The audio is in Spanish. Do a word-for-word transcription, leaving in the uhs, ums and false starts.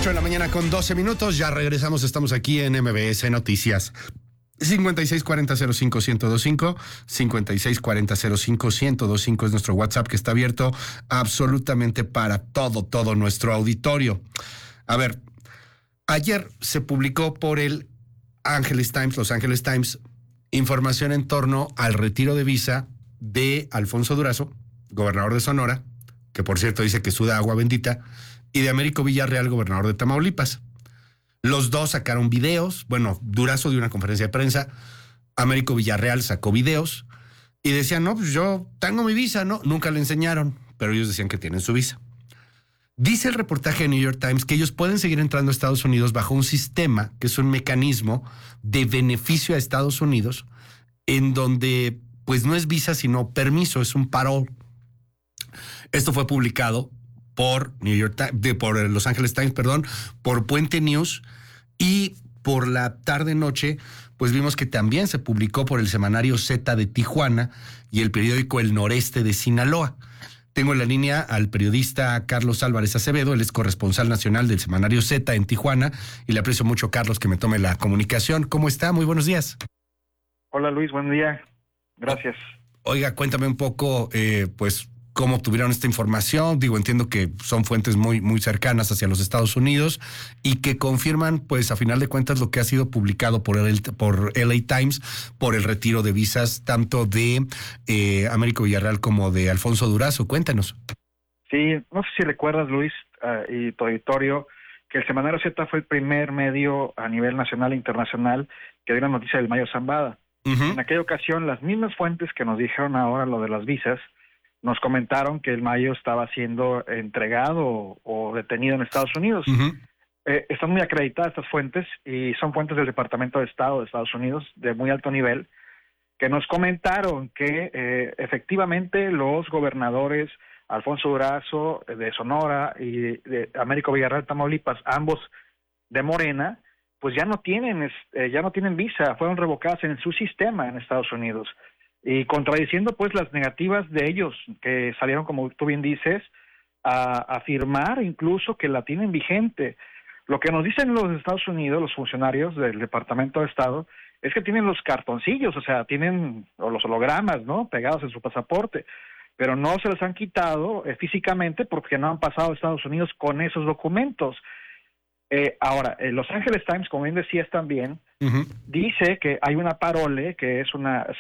ocho de la mañana con doce minutos, ya regresamos, estamos aquí en M B S Noticias. cincuenta y seis cuarenta cero cinco ciento veinticinco, cincuenta y seis cuarenta cero cinco ciento veinticinco es nuestro WhatsApp que está abierto absolutamente para todo, todo nuestro auditorio. A ver, ayer se publicó por el Angeles Times, Los Angeles Times, información en torno al retiro de visa de Alfonso Durazo, gobernador de Sonora, que por cierto dice que suda agua bendita, y de Américo Villarreal, gobernador de Tamaulipas. Los dos sacaron videos, bueno, Durazo dio una conferencia de prensa, Américo Villarreal sacó videos y decían, no, pues yo tengo mi visa, ¿no? Nunca le enseñaron, pero ellos decían que tienen su visa. Dice el reportaje de New York Times que ellos pueden seguir entrando a Estados Unidos bajo un sistema, que es un mecanismo de beneficio a Estados Unidos, en donde pues no es visa, sino permiso, es un parole. Esto fue publicado por New York Times, de, por Los Angeles Times, perdón, por Puente News, y por la tarde-noche, pues vimos que también se publicó por el semanario Z de Tijuana y el periódico El Noreste de Sinaloa. Tengo en la línea al periodista Carlos Álvarez Acevedo, él es corresponsal nacional del semanario Z en Tijuana, y le aprecio mucho, Carlos, que me tome la comunicación. ¿Cómo está? Muy buenos días. Hola, Luis, buen día. Gracias. Oiga, cuéntame un poco, eh, pues, cómo obtuvieron esta información. Digo, entiendo que son fuentes muy, muy cercanas hacia los Estados Unidos y que confirman, pues, a final de cuentas, lo que ha sido publicado por el, por L A Times por el retiro de visas tanto de eh, Américo Villarreal como de Alfonso Durazo. Cuéntanos. Sí, no sé si recuerdas, Luis, uh, y tu auditorio, que el semanario Z fue el primer medio a nivel nacional e internacional que dio la noticia del Mayo Zambada. Uh-huh. En aquella ocasión, las mismas fuentes que nos dijeron ahora lo de las visas, nos comentaron que el Mayo estaba siendo entregado o, o detenido en Estados Unidos. Uh-huh. Eh, están muy acreditadas estas fuentes y son fuentes del Departamento de Estado de Estados Unidos de muy alto nivel que nos comentaron que eh, efectivamente los gobernadores Alfonso Durazo de Sonora y de Américo Villarreal Tamaulipas, ambos de Morena, pues ya no tienen eh, ya no tienen visa, fueron revocadas en su sistema en Estados Unidos. Y contradiciendo pues las negativas de ellos, que salieron, como tú bien dices, a, a afirmar incluso que la tienen vigente. Lo que nos dicen los Estados Unidos, los funcionarios del Departamento de Estado, es que tienen los cartoncillos, o sea, tienen o los hologramas, ¿no?, pegados en su pasaporte, pero no se los han quitado eh, físicamente porque no han pasado a Estados Unidos con esos documentos. Eh, ahora, eh, Los Angeles Times, como bien decías también, uh-huh, dice que hay una parole, que es una